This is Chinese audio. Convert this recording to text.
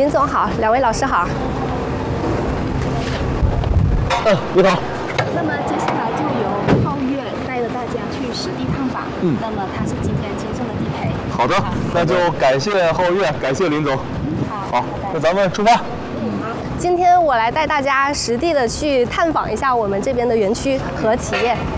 林总好，两位老师好。 你好。 那么接下来就由皓月带着大家去实地探访。那么他是今天今生的地陪。 好的，那就感谢皓月，感谢林总。好，那咱们出发。 今天我来带大家实地的去探访一下我们这边的园区和企业。